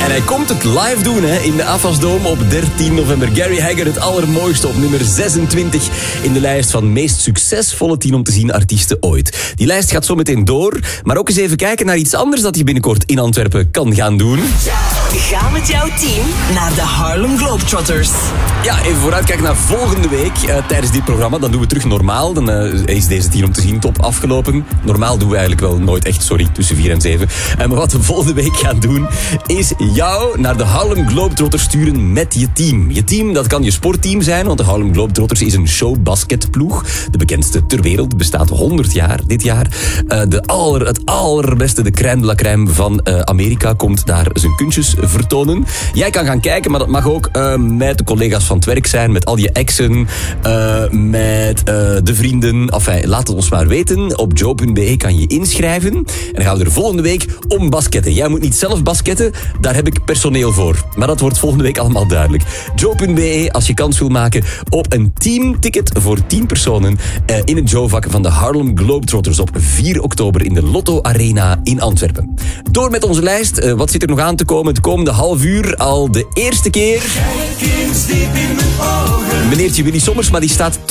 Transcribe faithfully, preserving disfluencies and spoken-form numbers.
En hij komt het live doen hè, in de Afasdome op dertien november. Gary Hagger, het allermooiste, op nummer zesentwintig in de lijst van meest succesvolle tien om te zien artiesten ooit. Die lijst gaat zo meteen door, maar ook eens even kijken naar iets anders dat hij binnenkort in Antwerpen kan gaan doen. Ga met jouw team naar de Harlem Globetrotters. Ja, even vooruitkijken naar volgende week uh, tijdens dit programma. Dan doen we terug normaal. Dan uh, is deze tien om te zien top afgelopen. Normaal doen we eigenlijk wel nooit echt, sorry, tussen vier en zeven. Uh, maar wat we volgende week gaan doen, is jou naar de Harlem Globetrotters sturen met je team. Je team, dat kan je sportteam zijn, want de Harlem Globetrotters is een showbasketploeg. De bekendste ter wereld, bestaat honderd jaar dit jaar. Uh, de aller, het allerbeste, de crème de la crème van uh, Amerika komt daar zijn kunstjes vertonen. Jij kan gaan kijken, maar dat mag ook uh, met de collega's van het werk zijn, met al je exen, uh, met uh, de vrienden. Enfin, laat het ons maar weten. Op joe punt be kan je inschrijven. En dan gaan we er volgende week om basketten. Jij moet niet zelf basketten, daar heb ik personeel voor. Maar dat wordt volgende week allemaal duidelijk. joe punt be als je kans wil maken op een teamticket voor tien personen uh, in het Joe-vak van de Harlem Globetrotters op vier oktober in de Lotto Arena in Antwerpen. Door met onze lijst. Uh, wat zit er nog aan te komen? Het komende half uur al de eerste keer. Meneertje Willy Sommers, maar die staat